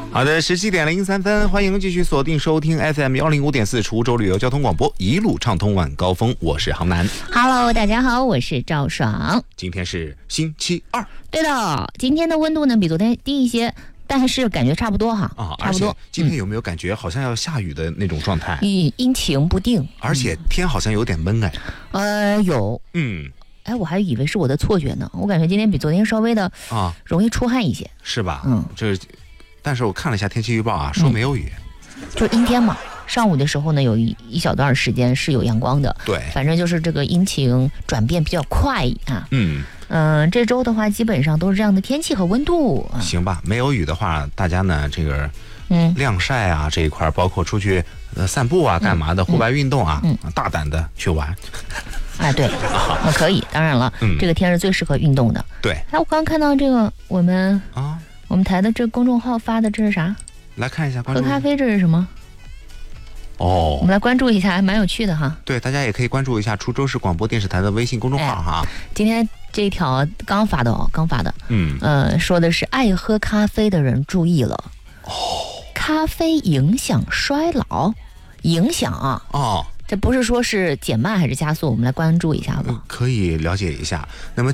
好的，17:03，欢迎继续锁定收听 FM105.4滁州旅游交通广播，一路畅通晚高峰。我是杭南。 Hello， 大家好，我是赵爽。 今天是星期二。 对的，今天的温度呢比昨天低一些，但是感觉差不多哈。差不多。 今天有没有感觉好像要下雨的那种状态？ 阴晴不定， 而且天好像有点闷哎。 有。我还以为是我的错觉呢，我感觉今天比昨天稍微的容易出汗一些， 是吧？但是我看了一下天气预报啊，说没有雨， 就阴天嘛。上午的时候呢，有一小段时间是有阳光的， 对， 反正就是这个阴晴转变比较快啊。这周的话，基本上都是这样的天气和温度。 行吧，没有雨的话，大家呢这个晾晒啊这一块，包括出去散步啊干嘛的，户外运动啊，大胆的去玩。 哎，对，那可以。当然了，这个天是最适合运动的。 对。 哎，我刚刚看到这个我们台的这个公众号发的这是啥？ 来看一下，关注喝咖啡这是什么？我们来关注一下，还蛮有趣的哈。 对，大家也可以关注一下滁州市广播电视台的微信公众号哈。 今天这一条刚发的。说的是爱喝咖啡的人注意了。咖啡影响衰老，影响啊。这不是说是减慢还是加速，我们来关注一下吧。 可以了解一下。那么